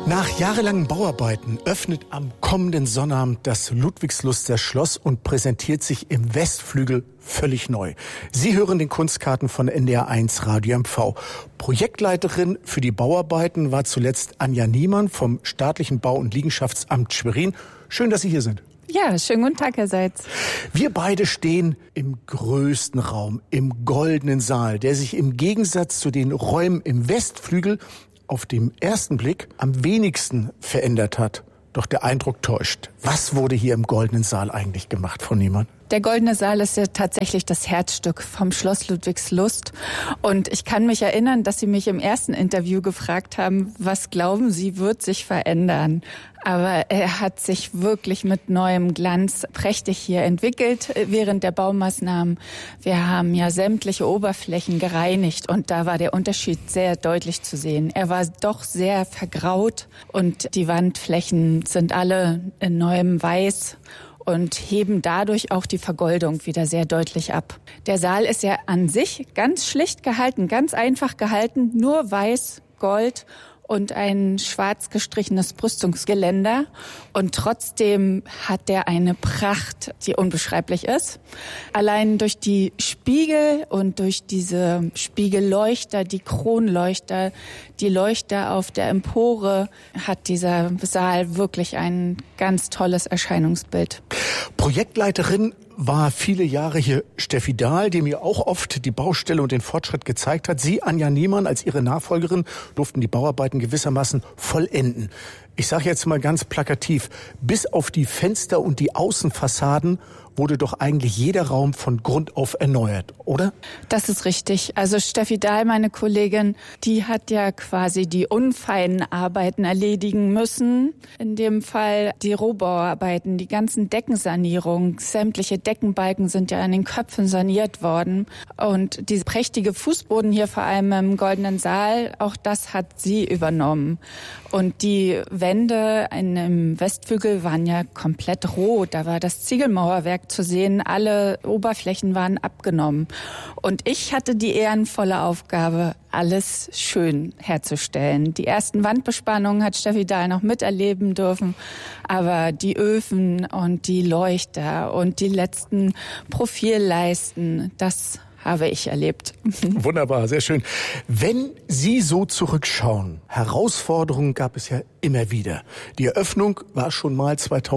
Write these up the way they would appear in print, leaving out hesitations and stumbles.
Nach jahrelangen Bauarbeiten öffnet am kommenden Sonnabend das Ludwigsluster Schloss und präsentiert sich im Westflügel völlig neu. Sie hören den Kunstkarten von NDR1 Radio MV. Projektleiterin für die Bauarbeiten war zuletzt Anja Niemann vom Staatlichen Bau- und Liegenschaftsamt Schwerin. Schön, dass Sie hier sind. Ja, schönen guten Tag, Herr Seitz. Wir beide stehen im größten Raum, im Goldenen Saal, der sich im Gegensatz zu den Räumen im Westflügel auf den ersten Blick am wenigsten verändert hat. Doch der Eindruck täuscht. Was wurde hier im Goldenen Saal eigentlich gemacht, Frau Niemann? Der Goldene Saal ist ja tatsächlich das Herzstück vom Schloss Ludwigslust. Und ich kann mich erinnern, dass Sie mich im ersten Interview gefragt haben, was glauben Sie, wird sich verändern? Aber er hat sich wirklich mit neuem Glanz prächtig hier entwickelt während der Baumaßnahmen. Wir haben ja sämtliche Oberflächen gereinigt und da war der Unterschied sehr deutlich zu sehen. Er war doch sehr vergraut und die Wandflächen sind alle in neuem Weiß und heben dadurch auch die Vergoldung wieder sehr deutlich ab. Der Saal ist ja an sich ganz schlicht gehalten, ganz einfach gehalten, nur weiß, Gold und ein schwarz gestrichenes Brüstungsgeländer. Und trotzdem hat der eine Pracht, die unbeschreiblich ist. Allein durch die Spiegel und durch diese Spiegelleuchter, die Kronleuchter, die Leuchter auf der Empore, hat dieser Saal wirklich ein ganz tolles Erscheinungsbild. Projektleiterin war viele Jahre hier Steffi Dahl, die mir auch oft die Baustelle und den Fortschritt gezeigt hat. Sie, Anja Niemann, als ihre Nachfolgerin, durften die Bauarbeiten gewissermaßen vollenden. Ich sage jetzt mal ganz plakativ, bis auf die Fenster und die Außenfassaden wurde doch eigentlich jeder Raum von Grund auf erneuert, oder? Das ist richtig. Also Steffi Dahl, meine Kollegin, die hat ja quasi die unfeinen Arbeiten erledigen müssen. In dem Fall die Rohbauarbeiten, die ganzen Deckensanierungen, sämtliche Deckenbalken sind ja an den Köpfen saniert worden. Und diese prächtige Fußboden hier vor allem im Goldenen Saal, auch das hat sie übernommen. Und die Wände im Westflügel waren ja komplett rot. Da war das Ziegelmauerwerk zu sehen. Alle Oberflächen waren abgenommen. Und ich hatte die ehrenvolle Aufgabe, alles schön herzustellen. Die ersten Wandbespannungen hat Steffi Dahl noch miterleben dürfen. Aber die Öfen und die Leuchter und die letzten Profilleisten, das habe ich erlebt. Wunderbar, sehr schön. Wenn Sie so zurückschauen, Herausforderungen gab es ja immer wieder. Die Eröffnung war schon mal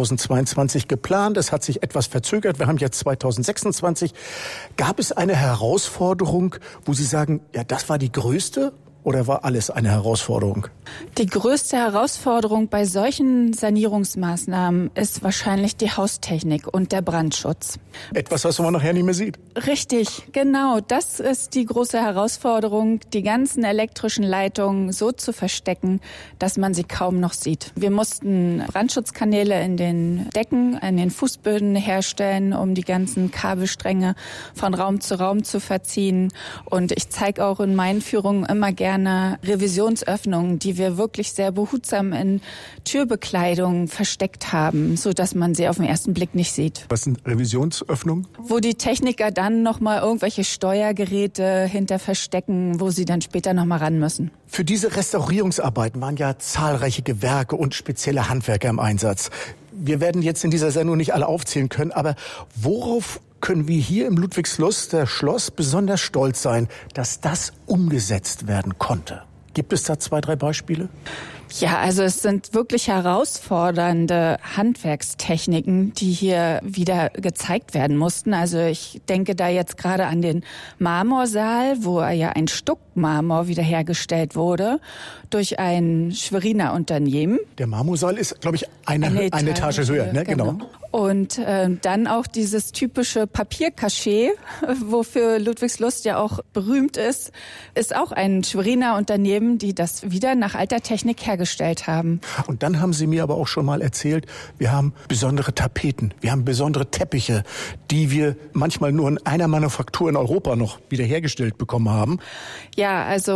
2022 geplant, es hat sich etwas verzögert, wir haben jetzt 2026. Gab es eine Herausforderung, wo Sie sagen, ja, das war die größte? Oder war alles eine Herausforderung? Die größte Herausforderung bei solchen Sanierungsmaßnahmen ist wahrscheinlich die Haustechnik und der Brandschutz. Etwas, was man nachher nicht mehr sieht. Richtig, genau. Das ist die große Herausforderung, die ganzen elektrischen Leitungen so zu verstecken, dass man sie kaum noch sieht. Wir mussten Brandschutzkanäle in den Decken, in den Fußböden herstellen, um die ganzen Kabelstränge von Raum zu verziehen. Und ich zeige auch in meinen Führungen immer gerne Revisionsöffnungen, die wir wirklich sehr behutsam in Türbekleidung versteckt haben, so dass man sie auf den ersten Blick nicht sieht. Was sind Revisionsöffnungen? Wo die Techniker dann nochmal irgendwelche Steuergeräte hinter verstecken, wo sie dann später nochmal ran müssen. Für diese Restaurierungsarbeiten waren ja zahlreiche Gewerke und spezielle Handwerker im Einsatz. Wir werden jetzt in dieser Sendung nicht alle aufzählen können, aber worauf können wir hier im Ludwigsluster Schloss besonders stolz sein, dass das umgesetzt werden konnte? Gibt es da 2, 3 Beispiele? Ja, also es sind wirklich herausfordernde Handwerkstechniken, die hier wieder gezeigt werden mussten. Also ich denke da jetzt gerade an den Marmorsaal, wo ja ein Stuckmarmor wiederhergestellt wurde durch ein Schweriner Unternehmen. Der Marmorsaal ist, glaube ich, eine Etage höher, ne? Genau. Und dann auch dieses typische Papiercachet, wofür Ludwigslust ja auch berühmt ist auch ein Schweriner Unternehmen, die das wieder nach alter Technik hergestellt haben. Und dann haben Sie mir aber auch schon mal erzählt, wir haben besondere Tapeten, wir haben besondere Teppiche, die wir manchmal nur in einer Manufaktur in Europa noch wiederhergestellt bekommen haben. Ja, also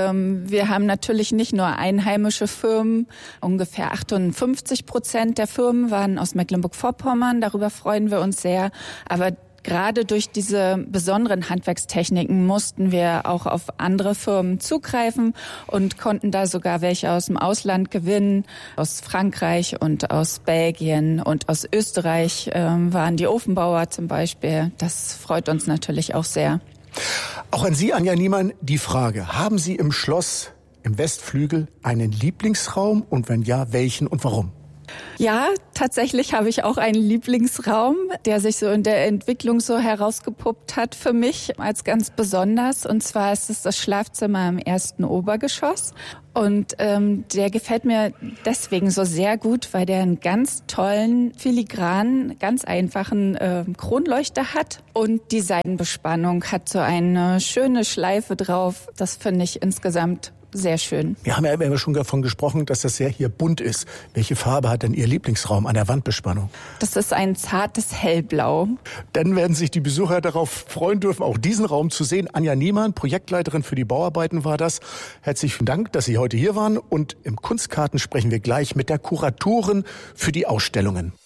wir haben natürlich nicht nur einheimische Firmen. Ungefähr 58% der Firmen waren aus Mecklenburg-Vorpommern. Darüber freuen wir uns sehr. Aber gerade durch diese besonderen Handwerkstechniken mussten wir auch auf andere Firmen zugreifen und konnten da sogar welche aus dem Ausland gewinnen. Aus Frankreich und aus Belgien und aus Österreich waren die Ofenbauer zum Beispiel. Das freut uns natürlich auch sehr. Auch an Sie, Anja Niemann, die Frage: Haben Sie im Schloss im Westflügel einen Lieblingsraum und wenn ja, welchen und warum? Ja, tatsächlich habe ich auch einen Lieblingsraum, der sich so in der Entwicklung so herausgepuppt hat für mich als ganz besonders. Und zwar ist es das Schlafzimmer im ersten Obergeschoss. Und der gefällt mir deswegen so sehr gut, weil der einen ganz tollen, filigranen, ganz einfachen Kronleuchter hat. Und die Seitenbespannung hat so eine schöne Schleife drauf. Das finde ich insgesamt sehr schön. Wir haben ja immer schon davon gesprochen, dass das sehr hier bunt ist. Welche Farbe hat denn Ihr Lieblingsraum an der Wandbespannung? Das ist ein zartes Hellblau. Dann werden sich die Besucher darauf freuen dürfen, auch diesen Raum zu sehen. Anja Niemann, Projektleiterin für die Bauarbeiten, war das. Herzlichen Dank, dass Sie heute hier waren. Und im Kunstkarten sprechen wir gleich mit der Kuratorin für die Ausstellungen.